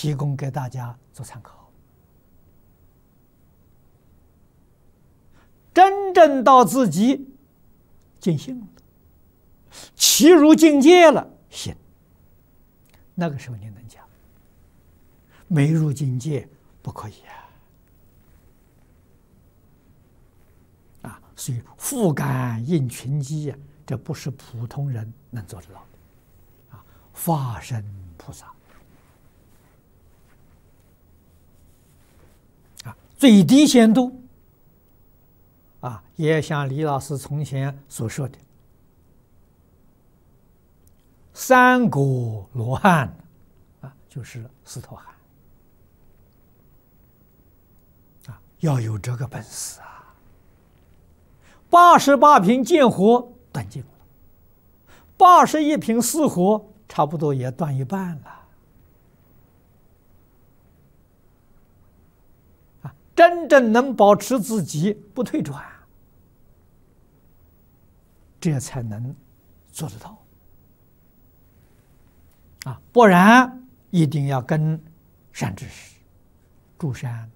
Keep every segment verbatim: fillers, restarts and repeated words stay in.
提供给大家做参考。真正到自己尽兴了，其入境界了，行，那个时候你能讲。没入境界不可以啊！啊，所以覆感应群机啊，这不是普通人能做得到的啊！法身菩萨啊，最低限度啊，也像李老师从前所说的，三果罗汉啊，就是斯陀含啊，要有这个本事啊！八十八品见火断尽了，八十一品四火差不多也断一半了啊！真正能保持自己不退转，这才能做得到啊！不然一定要跟善知识、住山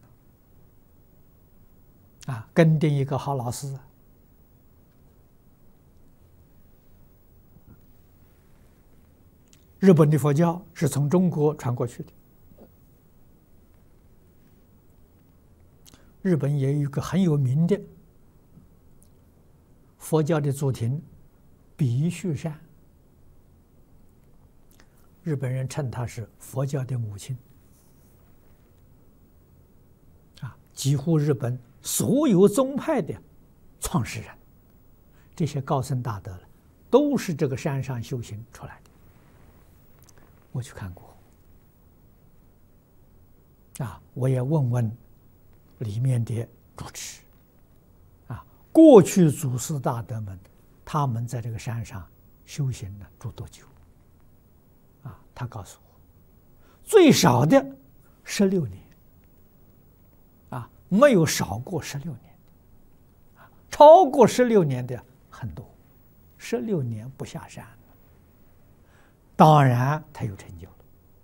啊，跟定一个好老师。日本的佛教是从中国传过去的，日本也有一个很有名的佛教的祖庭比须山，日本人称它是佛教的母亲啊，几乎日本所有宗派的创始人，这些高僧大德都是这个山上修行出来的。我去看过啊，我也问问里面的主持啊，过去祖师大德们，他们在这个山上修行了住多久？啊，他告诉我，最少的十六年，啊，没有少过十六年，啊，超过十六年的很多，十六年不下山。当然，他有成就了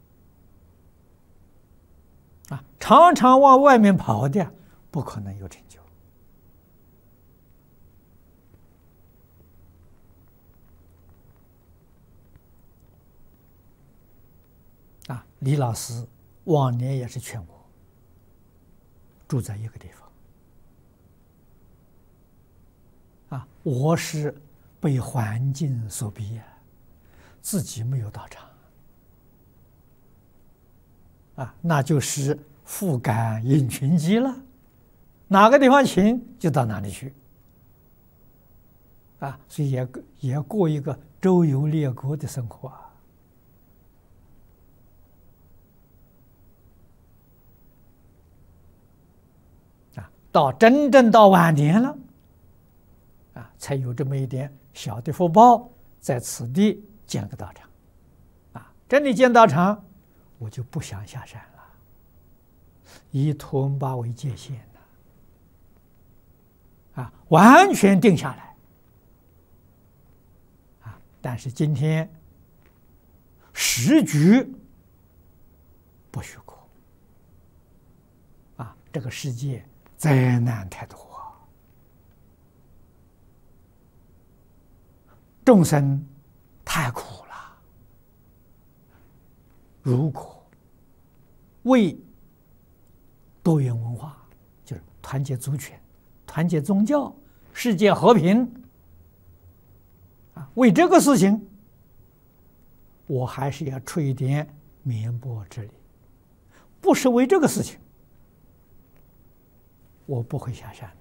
啊！常常往外面跑的，不可能有成就啊！李老师往年也是劝我住在一个地方啊，我是被环境所逼啊。自己没有到场啊，那就是覆感应群机了，哪个地方请就到哪里去啊，所以也也过一个周游列国的生活啊。啊，到真正到晚年了啊，才有这么一点小的福报，在此地建了个道场，啊，真的建道场，我就不想下山了，以图文巴为界限了，啊，完全定下来，啊，但是今天时局不许过，啊，这个世界灾难太多，众生太苦了，如果为多元文化，就是团结族群、团结宗教、世界和平啊，为这个事情，我还是要出一点绵薄之力。不是为这个事情，我不会下山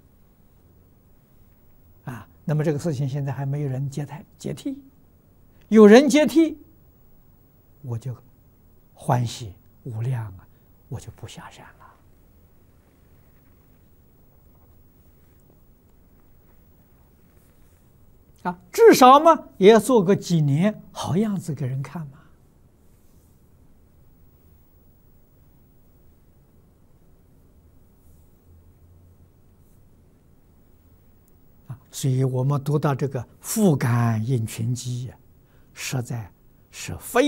的啊。那么这个事情现在还没有人接台接替。有人接替，我就欢喜无量啊，我就不下山了啊！至少嘛，也要做个几年好样子给人看嘛。啊，所以我们读到这个覆感应群机呀，实在是非